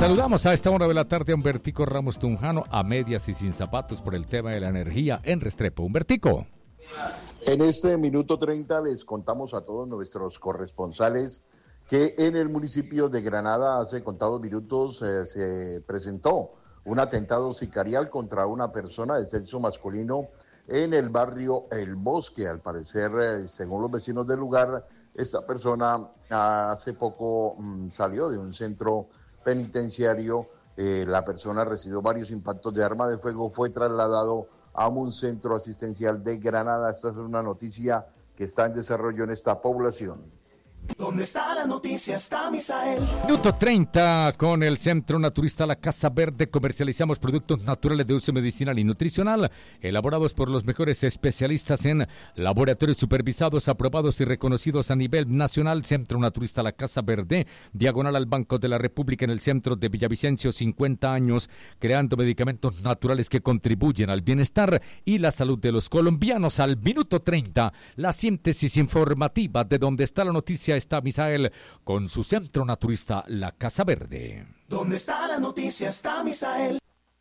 Saludamos a esta hora de la tarde a Humbertico Ramos Tunjano, a medias y sin zapatos por el tema de la energía en Restrepo. Humbertico. En este minuto 30 les contamos a todos nuestros corresponsales que en el municipio de Granada hace contados minutos se presentó un atentado sicarial contra una persona de sexo masculino en el barrio El Bosque. Al parecer, según los vecinos del lugar, esta persona hace poco salió de un centro penitenciario. La persona recibió varios impactos de arma de fuego, fue trasladado a un centro asistencial de Granada. Esta es una noticia que está en desarrollo en esta población. ¿Dónde está la noticia? Está Misael. Minuto 30 con el Centro Naturista La Casa Verde. Comercializamos productos naturales de uso medicinal y nutricional, elaborados por los mejores especialistas en laboratorios supervisados, aprobados y reconocidos a nivel nacional. Centro Naturista La Casa Verde, diagonal al Banco de la República, en el centro de Villavicencio. 50 años creando medicamentos naturales que contribuyen al bienestar y la salud de los colombianos. Al minuto 30, la síntesis informativa de Donde está la noticia está Misael con su Centro Naturista La Casa Verde. ¿Dónde está la noticia? Está Misael.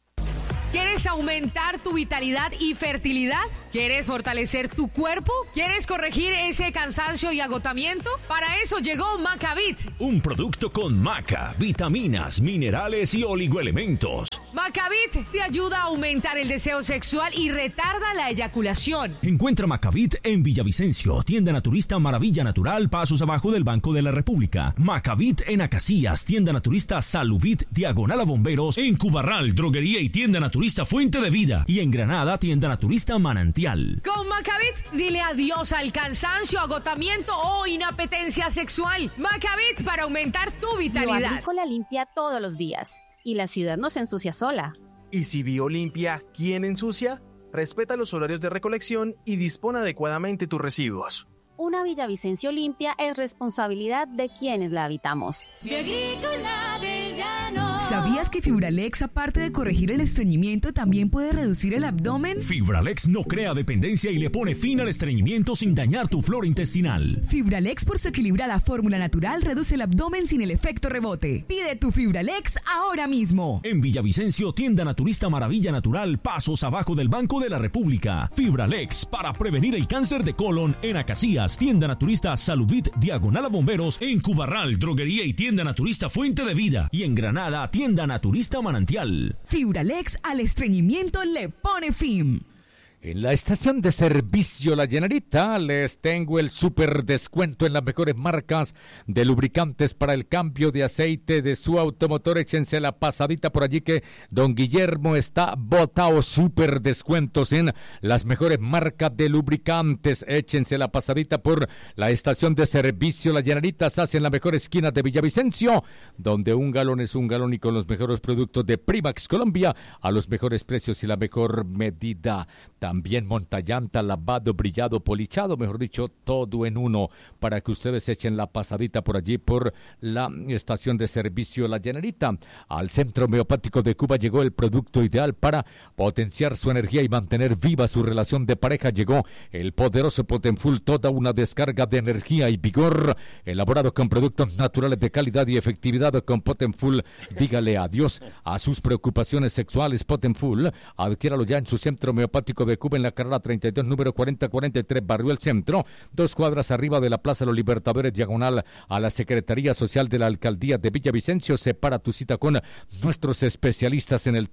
¿Quieres aumentar tu vitalidad y fertilidad? ¿Quieres fortalecer tu cuerpo? ¿Quieres corregir ese cansancio y agotamiento? Para eso llegó Macavit. Un producto con maca, vitaminas, minerales y oligoelementos. Macavit te ayuda a aumentar el deseo sexual y retarda la eyaculación. Encuentra Macavit en Villavicencio, tienda naturista Maravilla Natural, pasos abajo del Banco de la República. Macavit en Acacias, tienda naturista Saluvit, diagonal a Bomberos. En Cubarral, droguería y tienda naturista Fuente de Vida. Y en Granada, tienda naturista Manantial. Con Macavit, dile adiós al cansancio, agotamiento o inapetencia sexual. Macavit para aumentar tu vitalidad. Bioagrícola limpia todos los días. Y la ciudad no se ensucia sola. ¿Y si Biolimpia, quién ensucia? Respeta los horarios de recolección y dispone adecuadamente tus residuos. Una Villavicencio limpia es responsabilidad de quienes la habitamos. Bioagrícola del Llano. ¿Sabías que Fibralex, aparte de corregir el estreñimiento, también puede reducir el abdomen? Fibralex no crea dependencia y le pone fin al estreñimiento sin dañar tu flora intestinal. Fibralex, por su equilibrada fórmula natural, reduce el abdomen sin el efecto rebote. Pide tu Fibralex ahora mismo. En Villavicencio, tienda naturista Maravilla Natural, pasos abajo del Banco de la República. Fibralex, para prevenir el cáncer de colon. En Acacias, tienda naturista Saluvit, diagonal a Bomberos. En Cubarral, droguería y tienda naturista Fuente de Vida. Y en Granada, tienda naturista Manantial. Fibralex al estreñimiento le pone fin. En la estación de servicio La Llanarita les tengo el super descuento en las mejores marcas de lubricantes para el cambio de aceite de su automotor. Échense la pasadita por allí que don Guillermo está botado. Super descuentos en las mejores marcas de lubricantes. Échense la pasadita por la estación de servicio La Llanarita. Se hace en la mejor esquina de Villavicencio, donde un galón es un galón, y con los mejores productos de Primax Colombia a los mejores precios y la mejor medida. También montallanta, lavado, brillado, polichado, mejor dicho, todo en uno, para que ustedes echen la pasadita por allí por la estación de servicio La Llanarita. Al Centro Homeopático de Cuba llegó el producto ideal para potenciar su energía y mantener viva su relación de pareja. Llegó el poderoso Potenfull, toda una descarga de energía y vigor, elaborado con productos naturales de calidad y efectividad. Con Potenfull, dígale adiós a sus preocupaciones sexuales. Potenfull, adquiéralo ya en su Centro Homeopático de Cuba, en la carrera 32, número 4043, barrio El Centro, 2 cuadras arriba de la Plaza Los Libertadores, diagonal a la Secretaría Social de la Alcaldía de Villavicencio. Separa tu cita con nuestros especialistas en el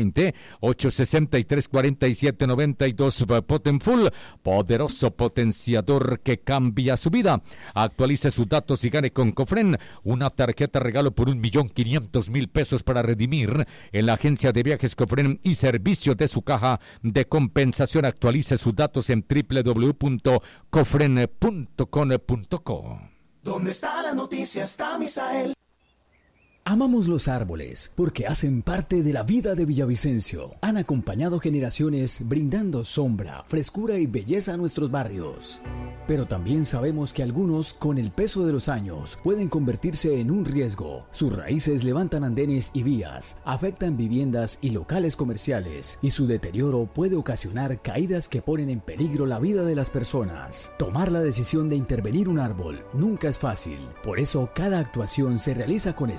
320-863-4792. Potenfull, poderoso potenciador que cambia su vida. Actualice sus datos y gane con Cofren una tarjeta regalo por 1.500.000 pesos para redimir en la agencia de viajes Cofren y servicio de su caja de compensación. Actualice sus datos en www.cofren.com.co. ¿Dónde está la noticia? Está Misael. Amamos los árboles porque hacen parte de la vida de Villavicencio. Han acompañado generaciones brindando sombra, frescura y belleza a nuestros barrios. Pero también sabemos que algunos, con el peso de los años, pueden convertirse en un riesgo. Sus raíces levantan andenes y vías, afectan viviendas y locales comerciales, y su deterioro puede ocasionar caídas que ponen en peligro la vida de las personas. Tomar la decisión de intervenir un árbol nunca es fácil. Por eso, cada actuación se realiza con estudios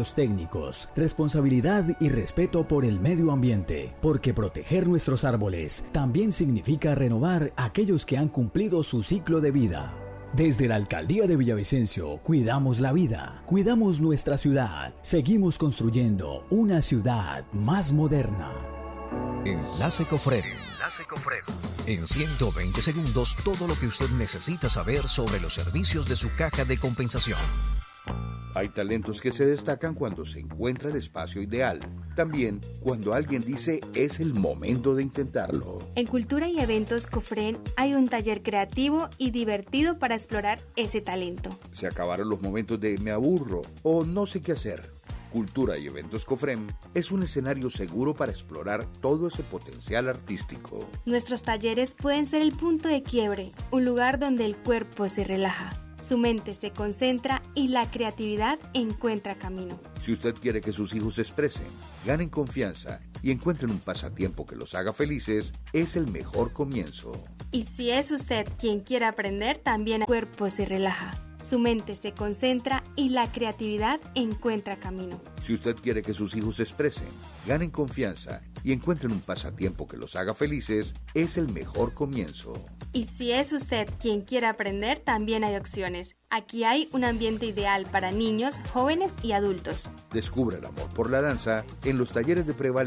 conocimientos técnicos, responsabilidad y respeto por el medio ambiente, porque proteger nuestros árboles también significa renovar aquellos que han cumplido su ciclo de vida. Desde la Alcaldía de Villavicencio, cuidamos la vida, cuidamos nuestra ciudad, seguimos construyendo una ciudad más moderna. Enlace Cofrero. En 120 segundos, todo lo que usted necesita saber sobre los servicios de su caja de compensación. Hay talentos que se destacan cuando se encuentra el espacio ideal. También cuando alguien dice es el momento de intentarlo. En Cultura y Eventos Cofren hay un taller creativo y divertido para explorar ese talento. Se acabaron los momentos de me aburro o no sé qué hacer. Cultura y Eventos Cofrem es un escenario seguro para explorar todo ese potencial artístico. Nuestros talleres pueden ser el punto de quiebre, un lugar donde el cuerpo se relaja, su mente se concentra y la creatividad encuentra camino. Si usted quiere que sus hijos se expresen, ganen confianza y encuentren un pasatiempo que los haga felices, es el mejor comienzo. Y si es usted quien quiere aprender, también el cuerpo se relaja. Su mente se concentra y la creatividad encuentra camino. Si usted quiere que sus hijos se expresen, ganen confianza y encuentren un pasatiempo que los haga felices, es el mejor comienzo. Y si es usted quien quiere aprender, también hay opciones. Aquí hay un ambiente ideal para niños, jóvenes y adultos. Descubra el amor por la danza en los talleres de prevalencia